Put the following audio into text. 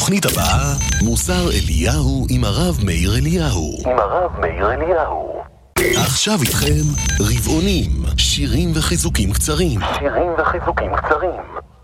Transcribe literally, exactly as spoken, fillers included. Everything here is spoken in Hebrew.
בתוכנית הבאה, מוסר אליהו עם הרב מאיר אליהו. עם הרב מאיר אליהו. עכשיו איתכם רבעונים, שירים וחיזוקים קצרים. שירים וחיזוקים קצרים.